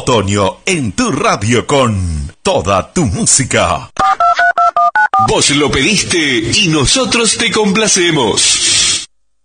Otoño en tu radio con toda tu música. Vos lo pediste y nosotros te complacemos.